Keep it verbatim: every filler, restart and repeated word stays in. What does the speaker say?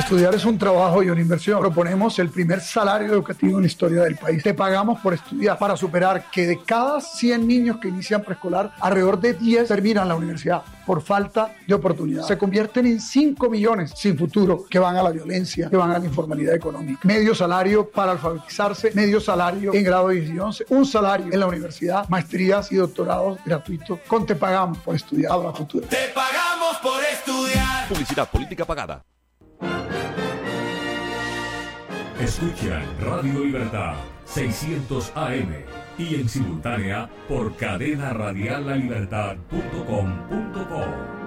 Estudiar es un trabajo y una inversión. Proponemos el primer salario educativo en la historia del país. Te pagamos por estudiar para superar que de cada cien niños que inician preescolar, alrededor de diez terminan la universidad por falta de oportunidad. Se convierten en cinco millones sin futuro que van a la violencia, que van a la informalidad económica. Medio salario para alfabetizarse, medio salario en grado diez y once, un salario en la universidad, maestrías y doctorados gratuitos. Con Te Pagamos por Estudiar a futuro. Te pagamos por estudiar. Publicidad política pagada. Escuchan Radio Libertad seiscientos A M y en simultánea por cadena radial la libertad punto com punto co.